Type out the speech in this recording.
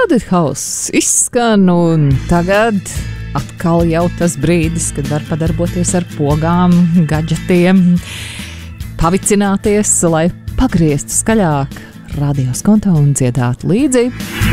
Crowded House izskan, un tagad atkal jau tas brīdis, kad var padarboties ar pogām, gadžetiem, pavicināties, lai pagrieztu skaļāk radioskonto un dziedātu līdzi.